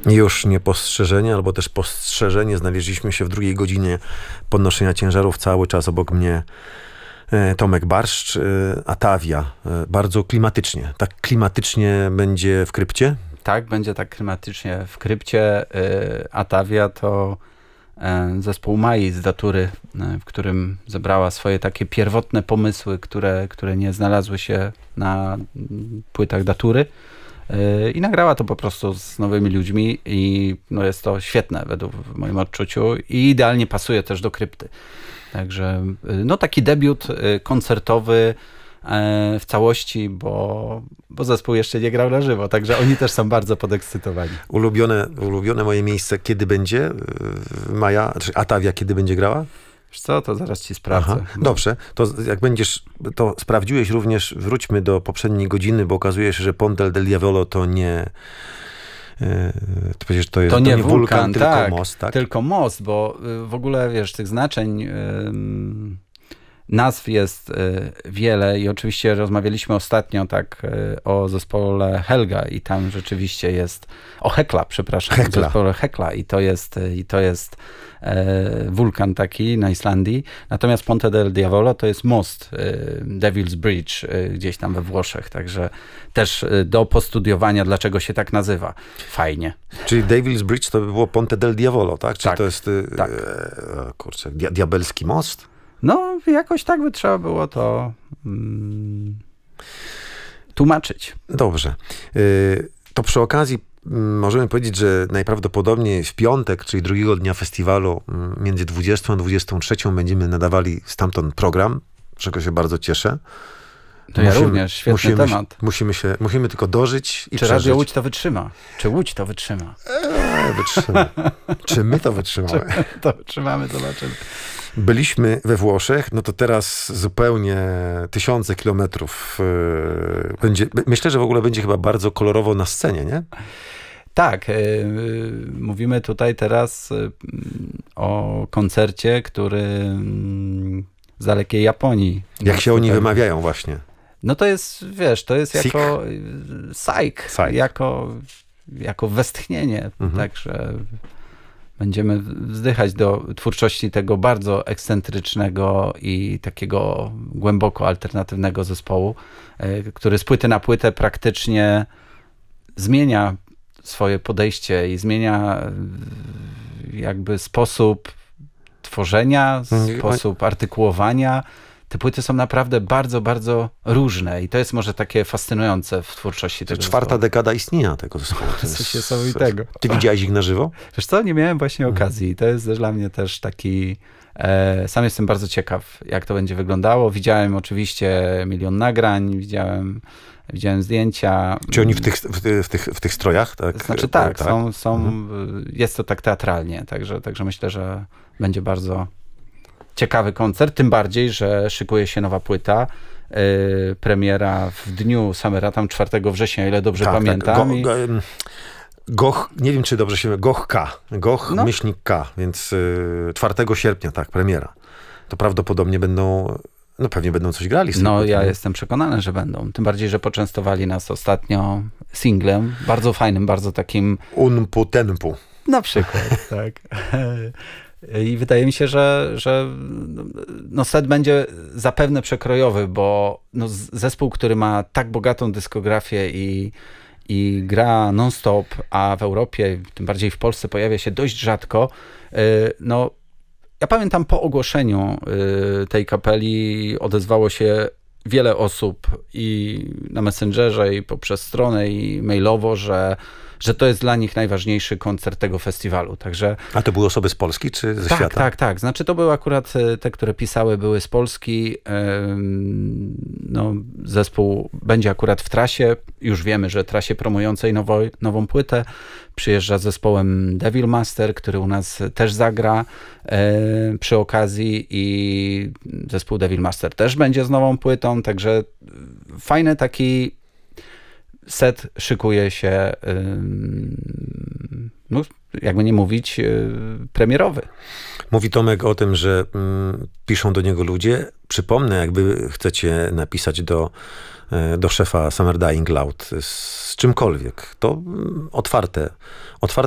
Już niepostrzeżenie, albo też postrzeżenie. Znaleźliśmy się w drugiej godzinie podnoszenia ciężarów. Cały czas obok mnie Tomek Barszcz, Atavia. Bardzo klimatycznie. Tak klimatycznie będzie w krypcie? Tak, będzie tak klimatycznie w krypcie. Atavia to zespół Mai z Datury, w którym zebrała swoje takie pierwotne pomysły, które nie znalazły się na płytach Datury. I nagrała to po prostu z nowymi ludźmi i no jest to świetne w moim odczuciu i idealnie pasuje też do krypty. Także no taki debiut koncertowy w całości, bo zespół jeszcze nie grał na żywo, także oni też są bardzo podekscytowani. Ulubione moje miejsce, kiedy będzie Maja, czy Atavia, kiedy będzie grała? Wiesz co, to zaraz ci sprawdzę. Aha, dobrze, to jak będziesz, to sprawdziłeś również, wróćmy do poprzedniej godziny, bo okazuje się, że Ponte del Diavolo to nie... To nie wulkan, tylko tak, most, tak? Tylko most, bo w ogóle, wiesz, tych znaczeń, nazw jest wiele i oczywiście rozmawialiśmy ostatnio tak o zespole Helga i tam rzeczywiście jest, o Hekla, przepraszam, zespole Hekla i to jest wulkan taki na Islandii. Natomiast Ponte del Diavolo to jest most, Devil's Bridge, gdzieś tam we Włoszech. Także też do postudiowania, dlaczego się tak nazywa. Fajnie. Czyli Devil's Bridge to by było Ponte del Diavolo, tak? Czy tak, to jest tak. Kurczę, diabelski most? No, jakoś tak by trzeba było to tłumaczyć. Dobrze. To przy okazji możemy powiedzieć, że najprawdopodobniej w piątek, czyli drugiego dnia festiwalu, między 20 a 23 będziemy nadawali stamtąd program, czego się bardzo cieszę. To ja również, świetny temat. Musimy tylko dożyć i Czy przeżyć. Radio Łódź to wytrzyma? Czy Łódź to wytrzyma? Wytrzyma. Czy my to wytrzymamy? Czy my to wytrzymamy, zobaczymy. Byliśmy we Włoszech, no to teraz zupełnie tysiące kilometrów będzie. Myślę, że w ogóle będzie chyba bardzo kolorowo na scenie, nie? Tak, mówimy tutaj teraz o koncercie, który z dalekiej Japonii. Jak się oni wymawiają właśnie? No to jest, wiesz, to jest jako Saik. Jako westchnienie. Także będziemy wzdychać do twórczości tego bardzo ekscentrycznego i takiego głęboko alternatywnego zespołu, który z płyty na płytę praktycznie zmienia swoje podejście i zmienia jakby sposób tworzenia, sposób artykułowania. Te płyty są naprawdę bardzo, bardzo różne i to jest może takie fascynujące w twórczości tego czwarta zespołu. dekada istnienia tego zespołu. To jest coś niesamowitego. Ty widziałeś ich na żywo? Wiesz co, nie miałem właśnie okazji. To jest dla mnie też taki... sam jestem bardzo ciekaw, jak to będzie wyglądało. Widziałem oczywiście milion nagrań, widziałem zdjęcia. Czy oni w tych strojach? Tak? Znaczy tak. Jest to tak teatralnie, także myślę, że będzie bardzo ciekawy koncert, tym bardziej, że szykuje się nowa płyta. Premiera w dniu Summera, tam 4 września, ile dobrze pamiętam. Goch, nie wiem, czy dobrze się mówi, Goch K. Myślnik K, więc 4 sierpnia, tak, premiera. To prawdopodobnie pewnie będą coś grali. Ja jestem przekonany, że będą. Tym bardziej, że poczęstowali nas ostatnio singlem, bardzo fajnym, bardzo takim... Unpu Tenpu. Na przykład, tak. I wydaje mi się, że set będzie zapewne przekrojowy, bo zespół, który ma tak bogatą dyskografię i gra non-stop, a w Europie, tym bardziej w Polsce, pojawia się dość rzadko. Ja pamiętam po ogłoszeniu tej kapeli odezwało się wiele osób i na Messengerze, i poprzez stronę, i mailowo, że to jest dla nich najważniejszy koncert tego festiwalu. Także... A to były osoby z Polski czy ze świata? Tak. Znaczy to były akurat te, które pisały, były z Polski. Zespół będzie akurat w trasie. Już wiemy, że trasie promującej nową płytę. Przyjeżdża z zespołem Devil Master, który u nas też zagra przy okazji i zespół Devil Master też będzie z nową płytą. Także fajny taki set szykuje się, jakby nie mówić, premierowy. Mówi Tomek o tym, że piszą do niego ludzie. Przypomnę, jakby chcecie napisać do szefa Summer Dying Loud z czymkolwiek, to otwarte